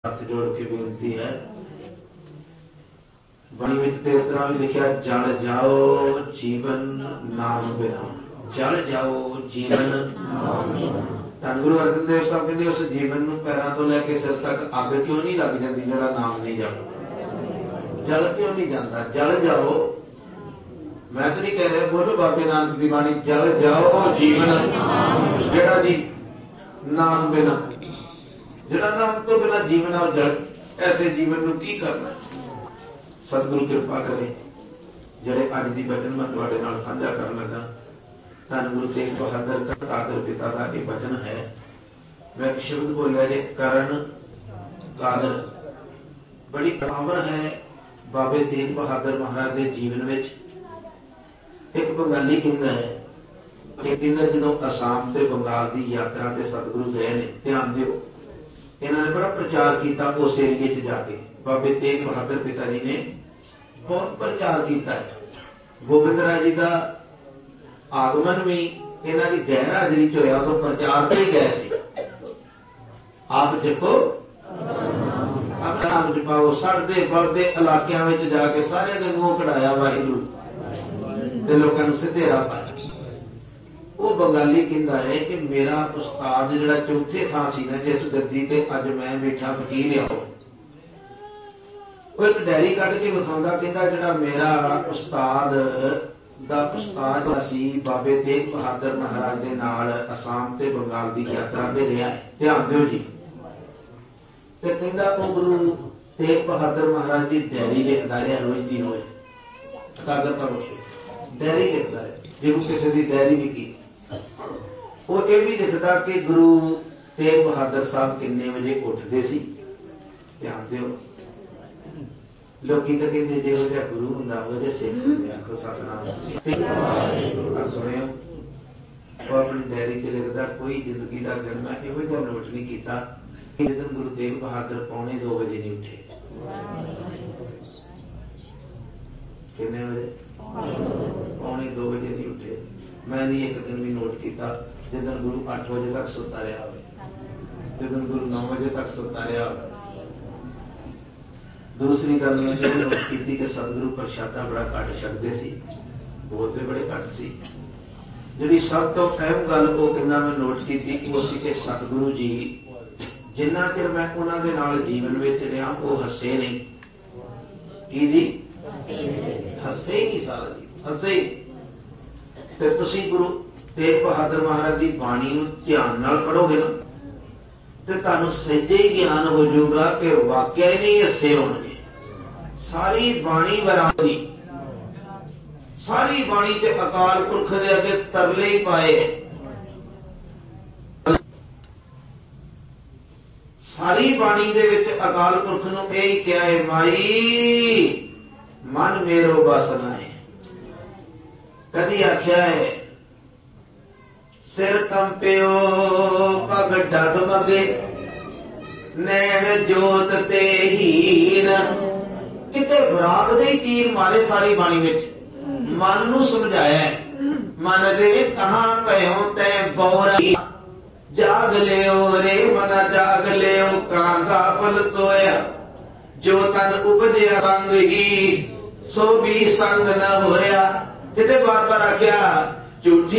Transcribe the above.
हथ जोड़ के बेनती है। बाणी विच ते इस तरह भी लिखा, जल जाओ जीवन नाम बिना, जल जाओ जीवन। धन गुरु अर्जन देव साहब कहते उस जीवन नूं पैरां तो लैके सिर तक अग क्यों नहीं लग जाती जिहड़ा नाम नहीं जपदा? जल क्यों नहीं जाता? जल जाओ, मैं तो नहीं कह रहा, बोलो बाबे नानक की बाणी, जल जाओ जीवन जिहड़ा जी नाम बिना, जिहड़ा नाम तो बिना जीवन और जल, ऐसे जीवन नूं की करना? सतगुरु कृपा करे। जिहड़े अज दी वचन मैं तुहाडे नाल साझा करन लगा, धन गुरु तेग बहादुर कादर पिता का यह वचन है। मैं एक शब्द बोलिया जे, करण कादर। बड़ी पावर है बाबे तेग बहादुर महाराज के जीवन में। एक बंगाली कहता है, जो असम से बंगाल की यात्रा से सतगुरु गए ने, ध्यान दिओ, इन्होंने बड़ा प्रचार किया उस एरिए च जाके। बाबे तेग बहादुर पिता जी ने बहुत प्रचार किया है। गोबिंद राय जी का आगमन भी इन्हों की गैर हाजरी च होया, उदों प्रचार पे गए थे। आप जपो अपना नाम जपाओ, सड़ते बलते इलाकों में जाके सारे के मुंह कढ़ाया वाहिगुरू ते लोगों को सीधे राह पाया। वो बंगाली कहता है कि मेरा उस्ताद जिहड़ा चौथे थां सी ना, जिस गद्दी ते अज मैं बैठा फकीर आ, वो एक डायरी कढ़ के विखाउंदा, कहता जिहड़ा मेरा उस्ताद दा उस्ताद सी बाबे तेग बहादुर महाराज दे नाल असम ते बंगाल की यात्रा ते रहा है। ध्यान दिओ जी। ते कहंदा वो गुरु तेग बहादुर महाराज की डायरी लिखदा रहा रोज दी रोज, कागज पर डायरी लिखदा रहा, जिन्हों किसी की डायरी भी की। वो ये भी लिखता कि गुरु तेग बहादुर साहब किन्ने बजे उठते सी। ध्यान दिओ, लोग तो कहते जो गुरु होंगे सिख होंगे, आखो सतनाम। सुनियो, वो अपनी डायरी च लिखता, कोई जिंदगी का जन्म इहो जिहा नोट नहीं किया कि जिस दिन गुरु तेग बहादुर 2:45 बजे नहीं उठे। कितने बजे? 2:45 बजे नहीं उठे। मैं नहीं एक दिन भी नोट किया जिस दिन गुरु 8 बजे तक सुता रहा हो, जिस दिन गुरु 9 बजे तक सुता रहा हो। दूसरी गल मैं जो नोट की कि सतगुरु प्रशादा बड़ा घट छकते सी, बोलते बड़े घट सी। जी सब तो अहम गल वो कहना मैं नोट की वो सी कि सतगुरु जी जिन्ना चिर मैं उन्होंने नाल जीवन में रहा वो हसे नहीं। की जी? हसे ही नहीं सारा जी, हसे ही। ते तुसी गुरु तेग बहादुर महाराज की बाणी ध्यान नाल पढ़ोगे ना, तो तुहानू सहजे ही ज्ञान हो जाऊगा कि वाकया ही नहीं हसे होंगे। सारी बाणी बराबरी, सारी बाणी च अकाल पुरख दे अगे तरले ही पाए। सारी बाणी दे विच अकाल पुरख नूं यही कहा है, माई मन मेरो बस ना है। कदी आख्या है सिर कंपियो पग डगमगे, नैन जोत ते हीन। किते बराग दे तीर मारे सारी बाणी विच, मन नूं समझाया है। मन रे कहां पयो तै बौरा, जाग लियो रे मना जाग लियो, कांगा पल सोया। जो तन उपजया संग ही, सो भी संग न होया। किते बार बार आख्या झूठी